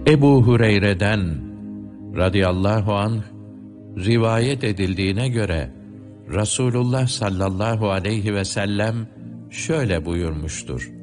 Ebu Hureyre'den radıyallahu anh rivayet edildiğine göre Resulullah sallallahu aleyhi ve sellem şöyle buyurmuştur: